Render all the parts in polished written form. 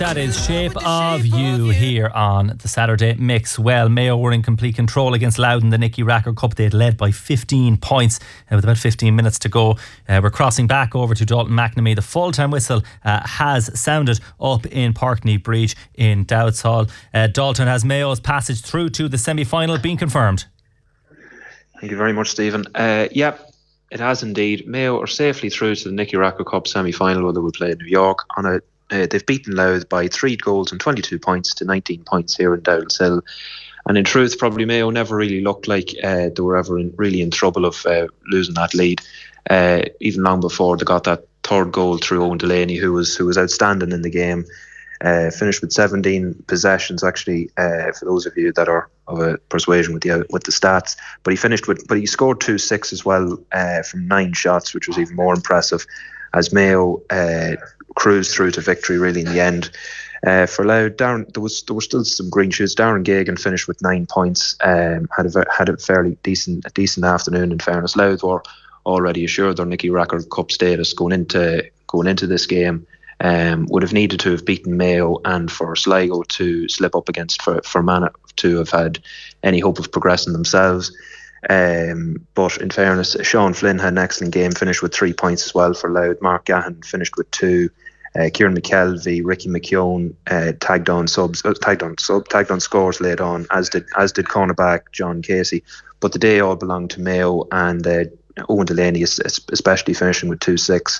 That is Shape of You here on the Saturday Mix. Well, Mayo were in complete control against Louth in the Nicky Rackard Cup. They had led by 15 points with about 15 minutes to go. We're crossing back over to Dalton McNamee. The full-time whistle has sounded up in Parkney Breach in Dowds Hall. Dalton, has Mayo's passage through to the semi-final been confirmed? Thank you very much, Stephen. Yep, it has indeed. Mayo are safely through to the Nicky Rackard Cup semi-final, where they will play in New York on a they've beaten Louth by 3 goals and 22 points to 19 points here in Dowdall's Hill. And in truth, probably Mayo never really looked like they were ever really in trouble of losing that lead. Even long before they got that third goal through Owen Delaney, who was outstanding in the game. Finished with 17 possessions, actually, for those of you that are of a persuasion with the stats. But he scored 2-6 as well from 9 shots, which was even more impressive, as Mayo cruised through to victory really in the end. For Louth, there were still some green shoots. Darren Gagan finished with 9 points, had a fairly decent afternoon. In fairness, Louth were already assured their Nicky Rackard Cup status going into this game. Would have needed to have beaten Mayo, and for Sligo to slip up against for Mana to have had any hope of progressing themselves. But in fairness, Sean Flynn had an excellent game, finished with 3 points as well for Louth. Mark Gahan finished with 2. Kieran McKelvey, Ricky McKeown tagged on scores late on, as did cornerback John Casey. But the day all belonged to Mayo, and Owen Delaney especially finishing with 2-6.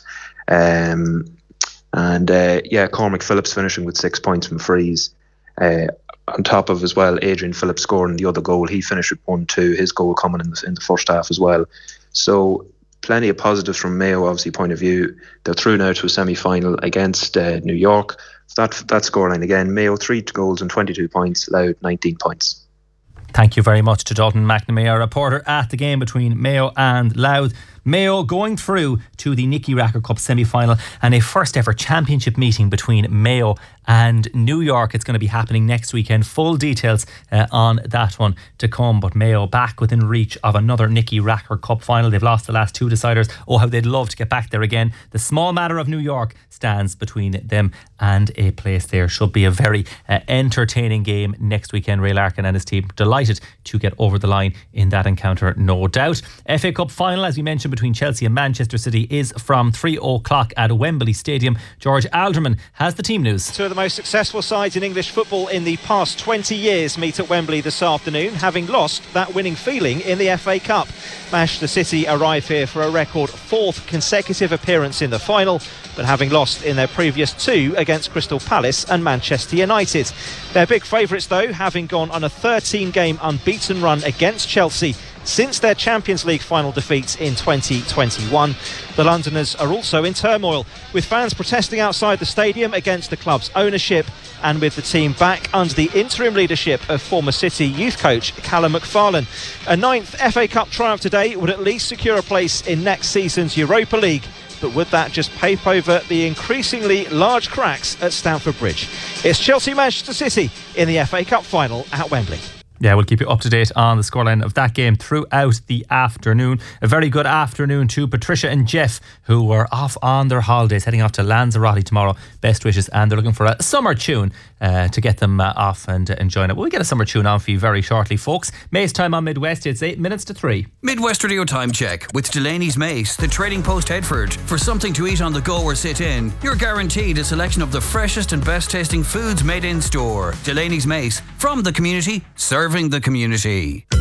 Cormac Phillips finishing with 6 points from frees. On top of as well, Adrian Phillips scoring the other goal. He finished with 1-2. His goal coming in the first half as well. So plenty of positives from Mayo, obviously, point of view. They're through now to a semi-final against New York. So that scoreline again: Mayo 3 goals and 22 points. Louth 19 points. Thank you very much to Dalton McNamee, our reporter at the game between Mayo and Louth. Mayo going through to the Nicky Rackard Cup semi-final, and a first ever championship meeting between Mayo and New York. It's going to be happening next weekend. Full details on that one to come. But Mayo back within reach of another Nicky Rackard Cup final. They've lost the last 2 deciders. Oh, how they'd love to get back there again. The small matter of New York stands between them and a place there. Should be a very entertaining game next weekend. Ray Larkin and his team delighted to get over the line in that encounter, no doubt. FA Cup final, as we mentioned, between Chelsea and Manchester City is from 3 o'clock at Wembley Stadium. George Alderman has the team news. Two of the most successful sides in English football in the past 20 years meet at Wembley this afternoon, having lost that winning feeling in the FA Cup. Manchester City arrive here for a record 4th consecutive appearance in the final, but having lost in their previous 2 against Crystal Palace and Manchester United. They're big favourites though, having gone on a 13-game unbeaten run against Chelsea since their Champions League final defeats in 2021. The Londoners are also in turmoil, with fans protesting outside the stadium against the club's ownership, and with the team back under the interim leadership of former City youth coach Callum McFarlane. A 9th FA Cup triumph today would at least secure a place in next season's Europa League, but would that just paper over the increasingly large cracks at Stamford Bridge? It's Chelsea-Manchester City in the FA Cup final at Wembley. Yeah, we'll keep you up to date on the scoreline of that game throughout the afternoon. A very good afternoon to Patricia and Jeff, who were off on their holidays, heading off to Lanzarote tomorrow. Best wishes, and they're looking for a summer tune to get them off and enjoying it. We'll get a summer tune on for you very shortly, folks. May's time on Midwest. It's 8 minutes to 3. Midwest Radio Time Check with Delaney's Mace, the Trading Post Headford. For something to eat on the go or sit in, you're guaranteed a selection of the freshest and best tasting foods made in store. Delaney's Mace, from the community, serving the community.